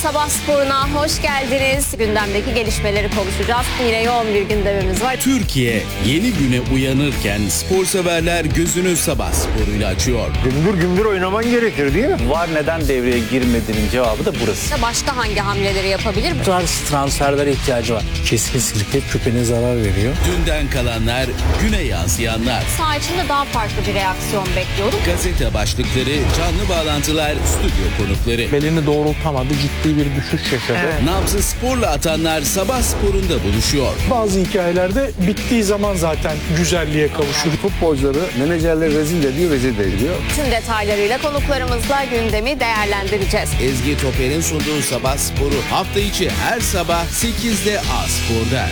Sabah Sporu'na hoş geldiniz. Gündemdeki gelişmeleri konuşacağız. Yine yoğun bir gündemimiz var. Türkiye yeni güne uyanırken spor severler gözünü Sabah Sporu'yla açıyor. Gümbür gümbür oynaman gerekir değil mi? VAR neden devreye girmediğinin cevabı da burası. Başka hangi hamleleri yapabilir? Bu tarz transferlere ihtiyacı var. Kesinlikle küpene zarar veriyor. Dünden kalanlar, güne yansıyanlar. Saha içinde daha farklı bir reaksiyon bekliyordum. Gazete başlıkları, canlı bağlantılar, stüdyo konukları. Belini doğrultamadı, ciddi bir düşüş yaşadı. Nabzı sporla atanlar Sabah Sporu'nda buluşuyor. Bazı hikayelerde bittiği zaman zaten güzelliğe kavuşur. Futbolcuları menajerler rezil de ediyor. Tüm detaylarıyla konuklarımızla gündemi değerlendireceğiz. Ezgi Toper'in sunduğu Sabah Sporu hafta içi her sabah 8'de A-Spor'da.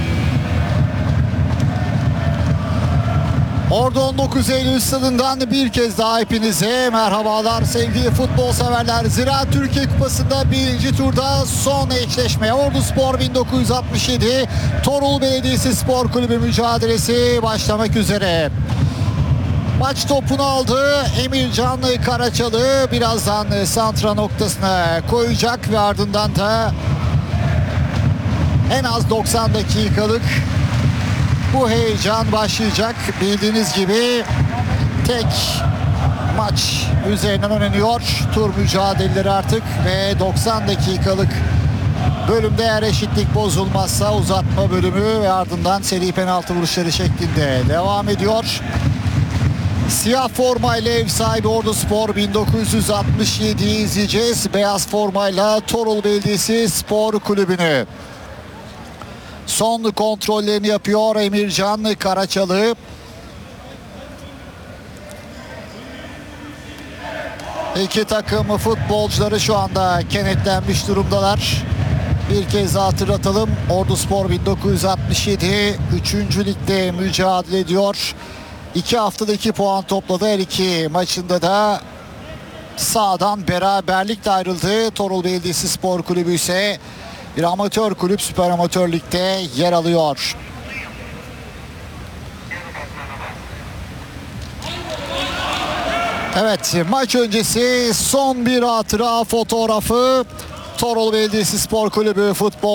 Ordu 19 Eylül stadından bir kez daha hepinize merhabalar sevgili futbol severler. Ziraat Türkiye Kupası'nda birinci turda son eşleşme Ordu Spor 1967 Torul Belediyesi Spor Kulübü mücadelesi başlamak üzere. Maç topunu aldı Emircan Karaçalı, birazdan santra noktasına koyacak ve ardından da en az 90 dakikalık bu heyecan başlayacak. Bildiğiniz gibi tek maç üzerinden oynanıyor tur mücadeleleri artık ve 90 dakikalık bölümde eğer eşitlik bozulmazsa uzatma bölümü ve ardından seri penaltı vuruşları şeklinde devam ediyor. Siyah formayla ev sahibi Ordu Spor 1967'yi izleyeceğiz. Beyaz formayla Torul Belediyesi Spor Kulübü'nü. Son kontrollerini yapıyor Emircan Karaçalı. İki takım futbolcuları şu anda kenetlenmiş durumdalar. Bir kez daha hatırlatalım. Ordu Spor 1967 3. Lig'de mücadele ediyor. 2 haftada 2 puan topladı. Her iki maçında da sahadan beraberlikle ayrıldı. Torul Belediyesi Spor Kulübü ise bir amatör kulüp, Süper Amatör Lig'de yer alıyor. Evet, maç öncesi son bir hatıra fotoğrafı. Torul Belediyesi Spor Kulübü futbol